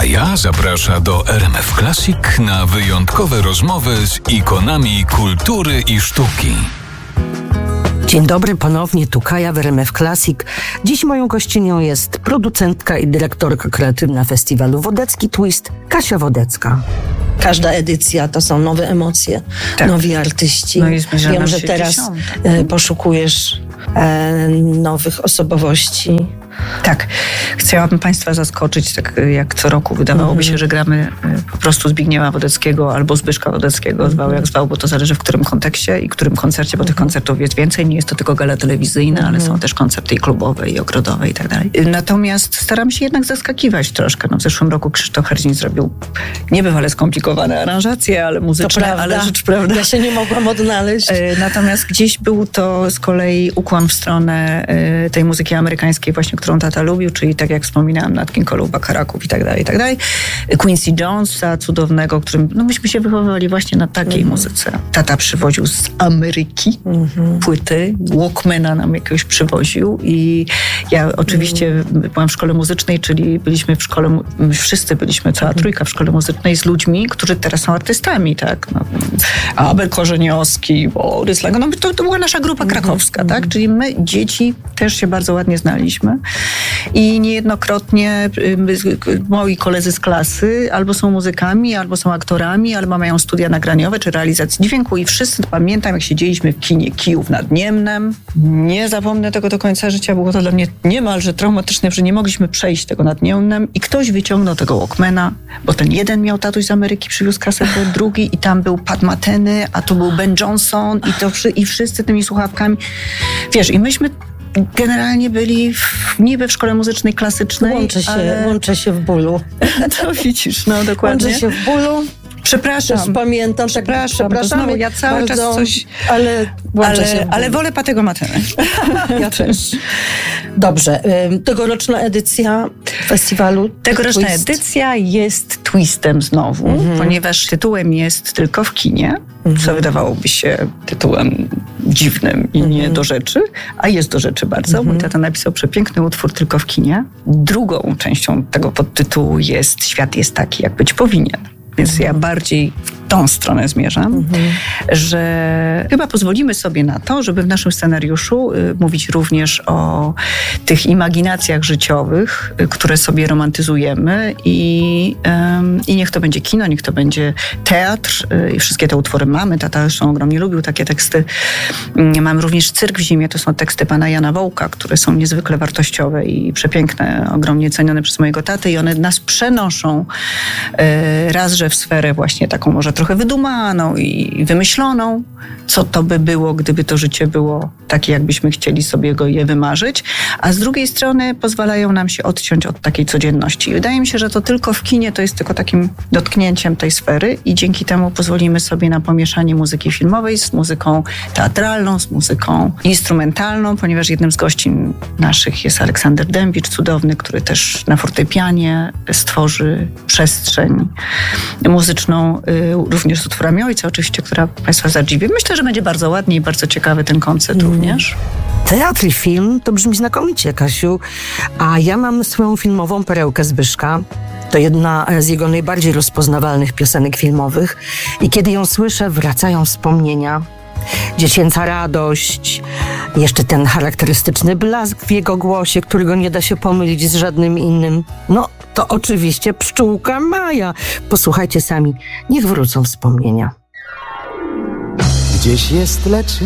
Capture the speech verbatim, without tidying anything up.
Kaja zaprasza do R M F Classic na wyjątkowe rozmowy z ikonami kultury i sztuki. Dzień dobry, ponownie tu Kaja w R M F Classic. Dziś moją gościnią jest producentka i dyrektorka kreatywna festiwalu Wodecki Twist, Kasia Wodecka. Każda edycja to są nowe emocje, tak. Nowi artyści. No i Wiem, że teraz e, poszukujesz e, nowych osobowości. Tak. Chciałabym Państwa zaskoczyć, tak jak co roku wydawałoby mm-hmm. się, że gramy po prostu Zbigniewa Wodeckiego albo Zbyszka Wodeckiego, zwał jak zwał, bo to zależy w którym kontekście i którym koncercie, bo tych koncertów jest więcej. Nie jest to tylko gala telewizyjna, mm-hmm. ale są też koncerty i klubowe, i ogrodowe i tak dalej. Natomiast staram się jednak zaskakiwać troszkę. No, w zeszłym roku Krzysztof Herdzin zrobił niebywale skomplikowane aranżacje, ale muzyczne, ale rzecz prawda. Ja się nie mogłam odnaleźć. Natomiast gdzieś był to z kolei ukłon w stronę tej muzyki amerykańskiej właśnie, którą tata lubił, czyli tak jak wspominałam, Nat King Cole, Bacharachów i tak dalej, i tak dalej. Quincy Jonesa cudownego, którym, no myśmy się wychowywali właśnie na takiej mm. muzyce. Tata przywoził z Ameryki mm-hmm. płyty, Walkmana nam jakiegoś przywoził i ja oczywiście mm. byłam w szkole muzycznej, czyli byliśmy w szkole, my wszyscy byliśmy, cała trójka w szkole muzycznej z ludźmi, którzy teraz są artystami, tak? No, Abel Korzeniowski, Borys Lago, no to, to była nasza grupa krakowska, mm-hmm. tak? Czyli my, dzieci, też się bardzo ładnie znaliśmy. I niejednokrotnie moi koledzy z klasy albo są muzykami, albo są aktorami, albo mają studia nagraniowe czy realizacji dźwięku i wszyscy pamiętam, jak siedzieliśmy w kinie Kijów nad Niemnem. Nie zapomnę tego do końca życia, było to dla mnie niemalże traumatyczne, że nie mogliśmy przejść tego nad Niemnem i ktoś wyciągnął tego Walkmana, bo ten jeden miał tatuś z Ameryki, przywiózł kasetę, drugi i tam był Pat Metheny, a tu był Ben Johnson i, to, i wszyscy tymi słuchawkami. Wiesz, i myśmy generalnie byli w, niby w szkole muzycznej klasycznej. Łączę się, ale... łączę się w bólu. To widzisz, no dokładnie. Łączę się w bólu. Przepraszam. Też pamiętam. Przepraszam. Przepraszam. Znowu, ja cały bardzo, czas coś... Ale łączę się w ale, ale wolę Patego Metheny. Ja też. Dobrze. Tegoroczna edycja festiwalu Tegoroczna Twist. edycja jest twistem znowu, mhm. ponieważ tytułem jest Tylko w kinie, mhm. co wydawałoby się tytułem dziwnym i nie mhm. do rzeczy, a jest do rzeczy bardzo. Mhm. Mój tata napisał przepiękny utwór Tylko w kinie. Drugą częścią tego podtytułu jest Świat jest taki, jak być powinien. Więc mhm. ja bardziej w tą stronę zmierzam, mhm. że chyba pozwolimy sobie na to, żeby w naszym scenariuszu y, mówić również o tych imaginacjach życiowych, y, które sobie romantyzujemy i, y, i niech to będzie kino, niech to będzie teatr y, i wszystkie te utwory mamy. Tata zresztą ogromnie lubił takie teksty. Y, mamy również Cyrk w zimie, to są teksty pana Jana Wołka, które są niezwykle wartościowe i przepiękne, ogromnie cenione przez mojego tatę i one nas przenoszą y, raz, że w sferę właśnie taką może trochę wydumaną i wymyśloną, co to by było, gdyby to życie było takie, jakbyśmy chcieli sobie go je wymarzyć, a z drugiej strony pozwalają nam się odciąć od takiej codzienności. I wydaje mi się, że to tylko w kinie to jest tylko takim dotknięciem tej sfery i dzięki temu pozwolimy sobie na pomieszanie muzyki filmowej z muzyką teatralną, z muzyką instrumentalną, ponieważ jednym z gościń naszych jest Aleksander Dębicz, cudowny, który też na fortepianie stworzy przestrzeń muzyczną, y, również z utworami ojca oczywiście, która Państwa zadziwi. Myślę, że będzie bardzo ładnie i bardzo ciekawy ten koncert mm. również. Teatr i film to brzmi znakomicie, Kasiu. A ja mam swoją filmową perełkę Zbyszka. To jedna z jego najbardziej rozpoznawalnych piosenek filmowych. I kiedy ją słyszę, wracają wspomnienia. Dziecięca radość, jeszcze ten charakterystyczny blask w jego głosie, którego nie da się pomylić z żadnym innym. No, to oczywiście pszczółka Maja. Posłuchajcie sami, niech wrócą wspomnienia. Gdzieś jest, lecz